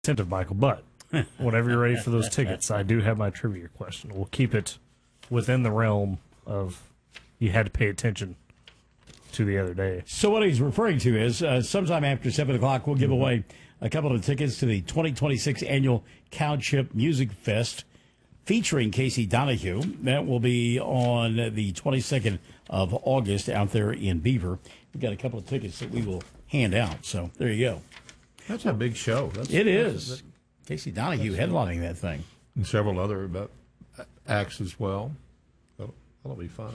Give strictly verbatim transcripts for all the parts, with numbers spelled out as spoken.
Attentive, Michael, but whenever you're ready for those tickets, I do have my trivia question. We'll keep it within the realm of you had to pay attention to the other day. So what he's referring to is uh, sometime after seven o'clock, we'll give away a couple of tickets to the twenty twenty-six annual Cow Chip Music Fest featuring Casey Donahue. That will be on the twenty-second of August out there in Beaver. We've got a couple of tickets that we will hand out. So there you go. That's a big show. That's, it that's, is. That, Casey Donahue headlining that thing. And several other uh, acts as well. That'll, that'll be fun.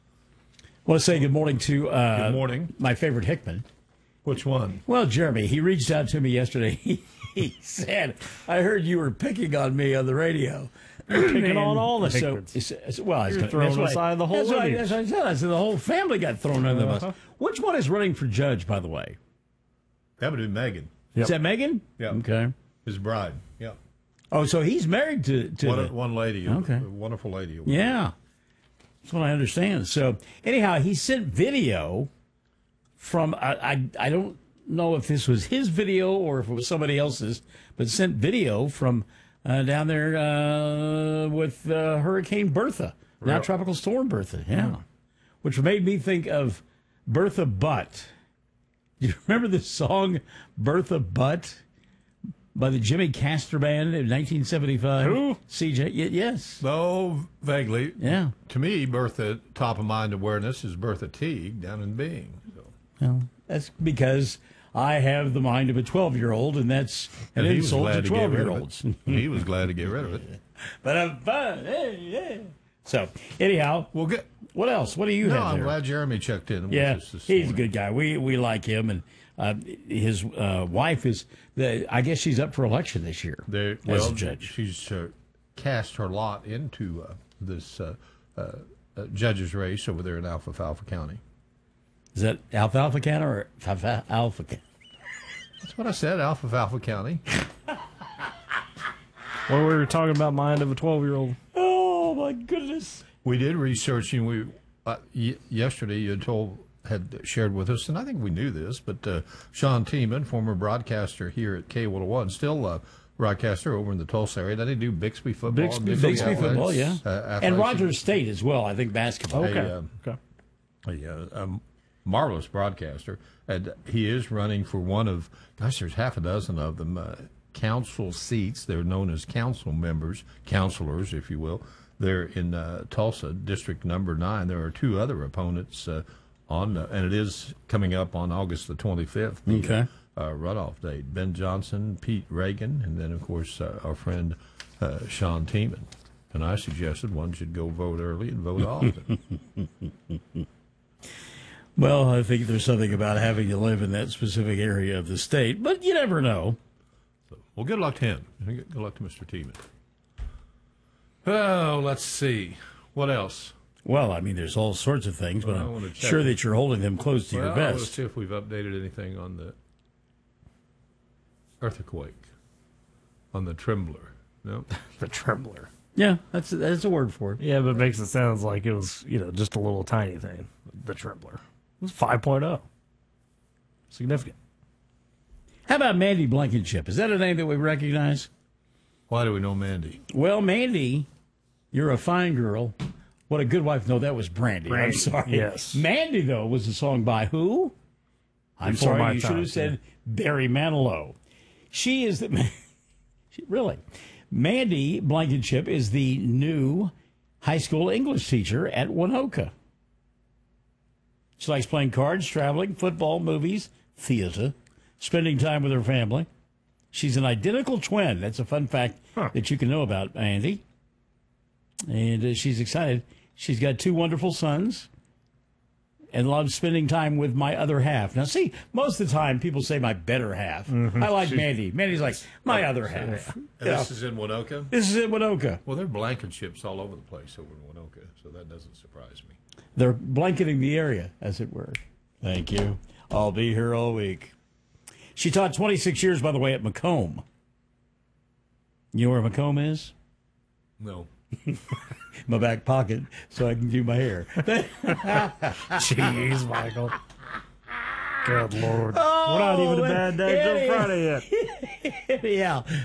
I want to say good morning to uh, good morning. my favorite Hickman. Which one? Well, Jeremy, he reached out to me yesterday. He, he said, I heard you were picking on me on the radio. You're picking on all the Hickmans. So, well, I was You're gonna, throwing aside the whole that's what, I, lineage. that's what I said. I said the whole family got thrown under the Uh-huh. bus. Which one is running for judge, by the way? That would be Megan. Yep. Is that Megan? Yeah. Okay. His bride. Yeah. Oh, so he's married to, to One, the, one lady. Okay. A, a wonderful lady. Yeah. That's what I understand. So, anyhow, he sent video from, I, I, I don't know if this was his video or if it was somebody else's, but sent video from uh, down there uh, with uh, Hurricane Bertha, now Real. Tropical Storm Bertha, yeah. Which made me think of Bertha Butt. Do you remember the song Bertha Butt by the Jimmy Castor Band in nineteen seventy-five? Who? C J, y- yes. No, vaguely. Yeah. To me, Bertha, top of mind awareness is Bertha Teague down in Bing. So. Well, that's because I have the mind of a twelve-year-old, and that's an And he was insult glad to to get rid of twelve-year-olds. it. He was glad to get rid of it. But I'm fine. Hey, yeah. So, anyhow, Well, good. what else? What do you No, have I'm there? glad Jeremy checked in. Yeah, with us this he's a morning. good guy. We we like him, and uh, his uh, wife is. The, I guess she's up for election this year There, as well, a judge. she's uh, cast her lot into uh, this uh, uh, uh, judge's race over there in Alfalfa County. Is that Alfalfa County or Alfalfa Alpha County? That's what I said, Alfalfa County. Well, we were talking about mind of a twelve-year-old. Oh my goodness! We did research, and we uh, y- yesterday you had told had shared with us, and I think we knew this, but uh, Sean Tiemann, former broadcaster here at K one oh one, still uh, broadcaster over in the Tulsa area. Does he do Bixby football? Bixby Bixby athletics, football, yeah, uh, and athletics? Rogers State as well. I think basketball. Okay. Hey, uh, okay. a, uh, um, marvelous broadcaster, and he is running for one of, gosh, there's half a dozen of them, uh, council seats. They're known as council members, counselors, if you will. They're in uh, Tulsa, District Number Nine. There are two other opponents uh, on, uh, and it is coming up on August the twenty-fifth. The, Okay. Uh, runoff date. Ben Johnson, Pete Reagan, and then of course uh, our friend uh, Sean Tiemann. And I suggested one should go vote early and vote often. Well, I think there's something about having to live in that specific area of the state, but you never know. So, well, good luck to him. Good good luck to Mister Tiemann. Oh, let's see. What else? Well, I mean, there's all sorts of things, but Well, I wanna I'm check. sure that you're holding them close to Well, your let's vest. see if we've updated anything on the earthquake, on the trembler. No? The trembler. Yeah, that's that's a word for it. Yeah, but it makes it sound like it was, you know, just a little tiny thing. The trembler. It was five point oh. Significant. How about Mandy Blankenship? Is that a name that we recognize? Why do we know Mandy? Well, Mandy, you're a fine girl. What a good wife. No, that was Brandy. I'm Brandy, sorry. yes. Mandy, though, was a song by who? I'm Before sorry, my you should time, have said Barry Manilow. She is the... she, really. Mandy Blankenship is the new high school English teacher at Winoka. She likes playing cards, traveling, football, movies, theater, spending time with her family. She's an identical twin. That's a fun fact Huh. that you can know about Andy. And uh, she's excited. She's got two wonderful sons and loves spending time with my other half. Now, see, most of the time people say my better half. I like Mandy. Mandy's like, my other half. And Yeah. this is in Winoka? This is in Winoka. Well, there are blanketships all over the place over in Winoka, so that doesn't surprise me. They're blanketing the area, as it were. Thank you. I'll be here all week. She taught twenty-six years, by the way, at Macomb. You know where Macomb is? No. My back pocket, so I can do my hair. Jeez, Michael. Good Lord. We're not even a bad day till Oh, Friday yet. yeah.